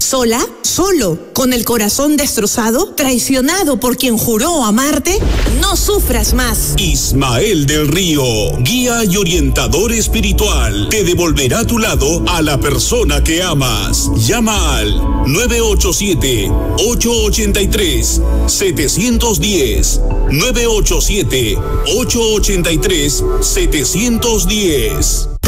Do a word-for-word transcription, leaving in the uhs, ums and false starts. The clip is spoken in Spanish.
¿Sola? ¿Solo? ¿Con el corazón destrozado? ¿Traicionado por quien juró amarte? No sufras más. Ismael del Río, guía y orientador espiritual, te devolverá a tu lado a la persona que amas. Llama al nueve ocho siete, ocho ocho tres, siete uno cero, nueve ocho siete, ocho ocho tres, siete uno cero.